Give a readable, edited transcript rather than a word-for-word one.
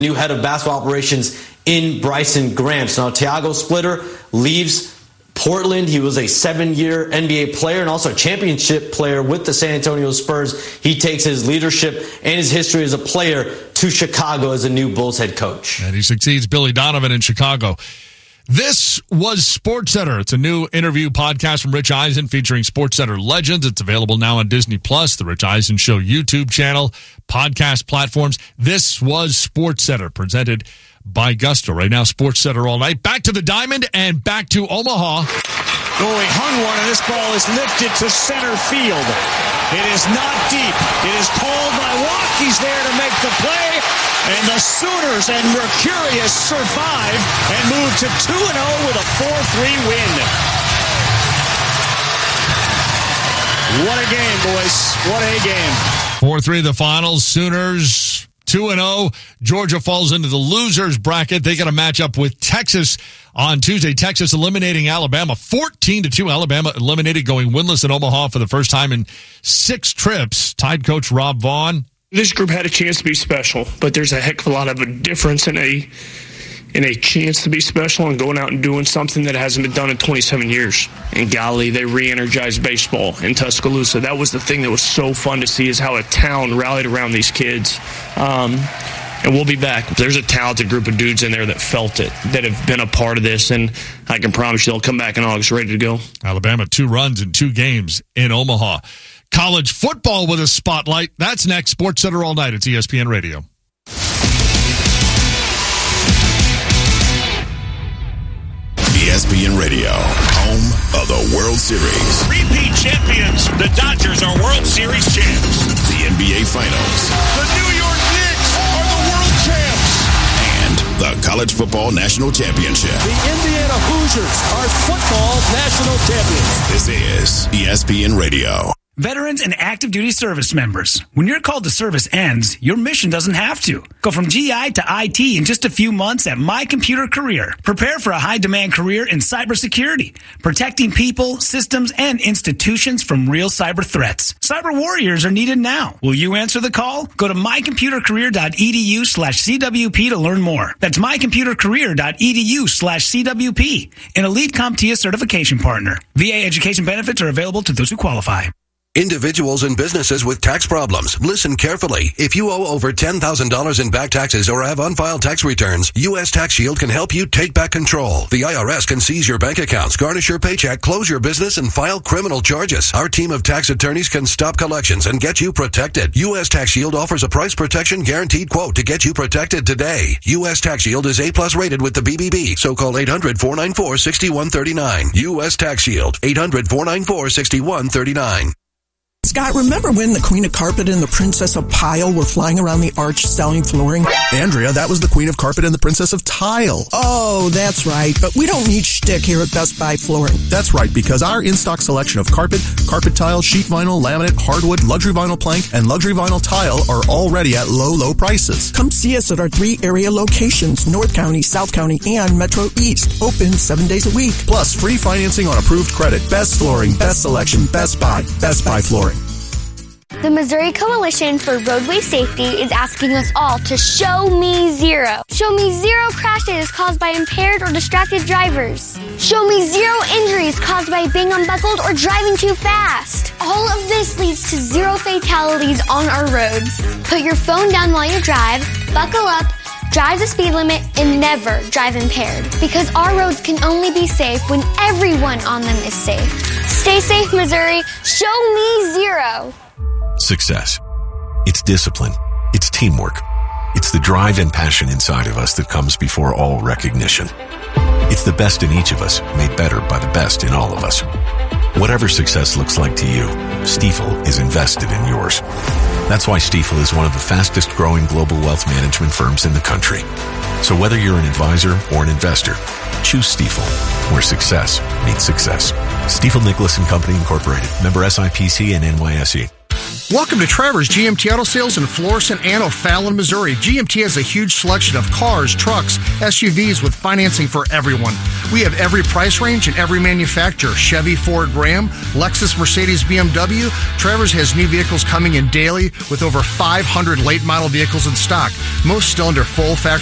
new head of basketball operations in Bryson Gramps. Now, Tiago Splitter leaves Portland. He was a 7-year NBA player and also a championship player with the San Antonio Spurs. He takes his leadership and his history as a player to Chicago as a new Bulls head coach. And he succeeds Billy Donovan in Chicago. This was SportsCenter. It's a new interview podcast from Rich Eisen featuring SportsCenter legends. It's available now on Disney+, the Rich Eisen Show YouTube channel, podcast platforms. This was SportsCenter, presented by Gusto. Right now, SportsCenter all night. Back to the diamond and back to Omaha. Oh, he hung one, and this ball is lifted to center field. It is not deep. It is called by Waukke's there to make the play. And the Sooners and Mercurius survive and move to 2-0 with a 4-3 win. What a game, boys. What a game. 4-3 the finals. Sooners 2-0. Georgia falls into the losers bracket. They got to match up with Texas on Tuesday. Texas eliminating Alabama 14-2. Alabama eliminated, going winless in Omaha for the first time in 6 trips. Tide coach Rob Vaughn. This group had a chance to be special, but there's a heck of a lot of a difference in a chance to be special and going out and doing something that hasn't been done in 27 years. And golly, they re-energized baseball in Tuscaloosa. That was the thing that was so fun to see, is how a town rallied around these kids. And we'll be back. There's a talented group of dudes in there that felt it, that have been a part of this, and I can promise you they'll come back in August ready to go. Alabama 2 runs in 2 games in Omaha. College football with a spotlight. That's next. SportsCenter all night. It's ESPN Radio. ESPN Radio, home of the World Series. Repeat champions. The Dodgers are World Series champs. The NBA Finals. The New York Knicks are the world champs. And the College Football National Championship. The Indiana Hoosiers are football national champions. This is ESPN Radio. Veterans and active duty service members, when your call to service ends, your mission doesn't have to. Go from GI to IT in just a few months at My Computer Career. Prepare for a high-demand career in cybersecurity, protecting people, systems, and institutions from real cyber threats. Cyber warriors are needed now. Will you answer the call? Go to mycomputercareer.edu/CWP to learn more. That's mycomputercareer.edu/CWP, an elite CompTIA certification partner. VA education benefits are available to those who qualify. Individuals and businesses with tax problems, listen carefully. If you owe over $10,000 in back taxes or have unfiled tax returns, U.S. Tax Shield can help you take back control. The IRS can seize your bank accounts, garnish your paycheck, close your business, and file criminal charges. Our team of tax attorneys can stop collections and get you protected. U.S. Tax Shield offers a price protection guaranteed quote to get you protected today. U.S. Tax Shield is A+ rated with the BBB, so call 800-494-6139. U.S. Tax Shield, 800-494-6139. Scott, remember when the Queen of Carpet and the Princess of Pile were flying around the arch selling flooring? Andrea, that was the Queen of Carpet and the Princess of Tile. Oh, that's right. But we don't need shtick here at Best Buy Flooring. That's right, because our in-stock selection of carpet, carpet tile, sheet vinyl, laminate, hardwood, luxury vinyl plank, and luxury vinyl tile are already at low, low prices. Come see us at our 3 area locations, North County, South County, and Metro East. Open 7 days a week. Plus, free financing on approved credit. Best flooring, best selection, Best Buy Flooring. The Missouri Coalition for Roadway Safety is asking us all to show me zero. Show me 0 crashes caused by impaired or distracted drivers. Show me 0 injuries caused by being unbuckled or driving too fast. All of this leads to 0 fatalities on our roads. Put your phone down while you drive, buckle up, drive the speed limit, and never drive impaired. Because our roads can only be safe when everyone on them is safe. Stay safe, Missouri. Show me 0. Success. It's discipline. It's teamwork. It's the drive and passion inside of us that comes before all recognition. It's the best in each of us, made better by the best in all of us. Whatever success looks like to you, Stifel is invested in yours. That's why Stifel is one of the fastest growing global wealth management firms in the country. So whether you're an advisor or an investor, choose Stifel, where success meets success. Stifel Nicholas & Company Incorporated. Member SIPC and NYSE. Welcome to Travers GMT Auto Sales in Florissant and O'Fallon, Missouri. GMT has a huge selection of cars, trucks, SUVs with financing for everyone. We have every price range and every manufacturer. Chevy, Ford, Ram, Lexus, Mercedes, BMW. Travers has new vehicles coming in daily with over 500 late model vehicles in stock. Most still under full factory